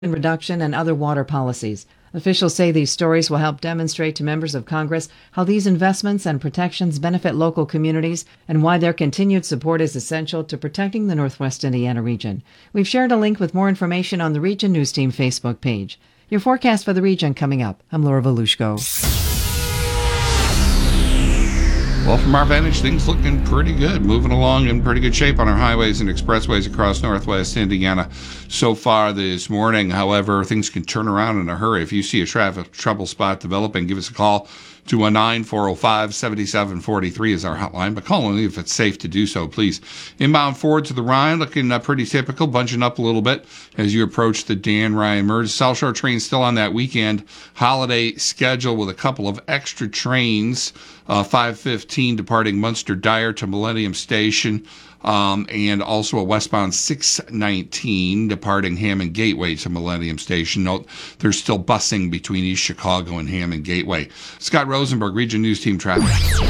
reduction and other water policies. Officials say these stories will help demonstrate to members of Congress how these investments and protections benefit local communities and why their continued support is essential to protecting the Northwest Indiana region. We've shared a link with more information on the Region News Team Facebook page. Your forecast for the region coming up. I'm Laura Volushko. Well, from our vantage, things looking pretty good. Moving along in pretty good shape on our highways and expressways across Northwest Indiana so far this morning. However, things can turn around in a hurry. If you see a traffic trouble spot developing, give us a call. 219-405-7743 is our hotline, but call only if it's safe to do so, please. Inbound forward to the Rhine, looking pretty typical, bunching up a little bit as you approach the Dan Ryan merge. South Shore train still on that weekend holiday schedule with a couple of extra trains, 5:15 departing Munster Dyer to Millennium Station, and also a westbound 619 departing Hammond Gateway to Millennium Station. Note, there's still busing between East Chicago and Hammond Gateway. Scott Rosenberg, Region News Team Traffic.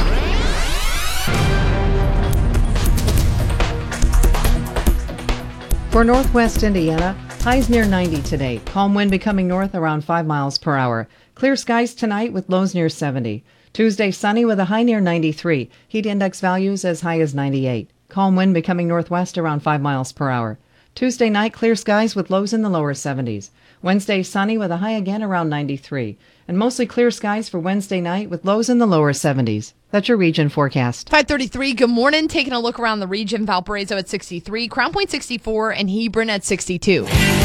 For Northwest Indiana, highs near 90 today. Calm wind becoming north around 5 miles per hour. Clear skies tonight with lows near 70. Tuesday, sunny with a high near 93. Heat index values as high as 98. Calm wind becoming northwest around 5 miles per hour. Tuesday night, clear skies with lows in the lower 70s. Wednesday, sunny with a high again around 93. And mostly clear skies for Wednesday night with lows in the lower 70s. That's your region forecast. 5:33, good morning. Taking a look around the region, Valparaiso at 63, Crown Point 64, and Hebron at 62.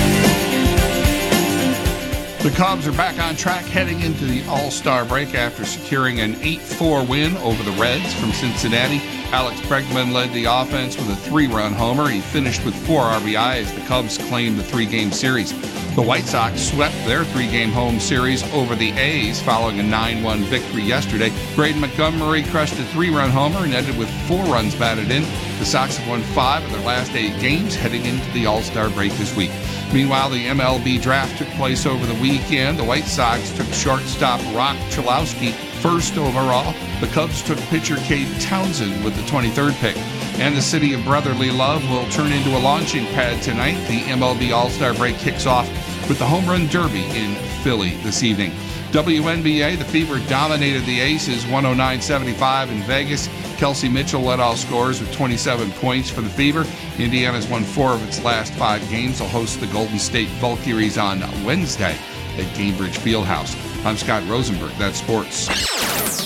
The Cubs are back on track heading into the All-Star break after securing an 8-4 win over the Reds from Cincinnati. Alex Bregman led the offense with a 3-run homer. He finished with 4 RBI as the Cubs claimed the 3-game series. The White Sox swept their 3-game home series over the A's following a 9-1 victory yesterday. Braden Montgomery crushed a 3-run homer and ended with 4 runs batted in. The Sox have won 5 of their last 8 games heading into the All-Star break this week. Meanwhile, the MLB draft took place over the weekend. The White Sox took shortstop Rock Chalowski first overall. The Cubs took pitcher Cade Townsend with the 23rd pick. And the city of brotherly love will turn into a launching pad tonight. The MLB All-Star break kicks off with the Home Run Derby in Philly this evening. WNBA, the Fever dominated the Aces 109-75 in Vegas. Kelsey Mitchell led all scorers with 27 points for the Fever. Indiana's won 4 of its last 5 games. They'll host the Golden State Valkyries on Wednesday at Gainbridge Fieldhouse. I'm Scott Rosenberg. That's sports.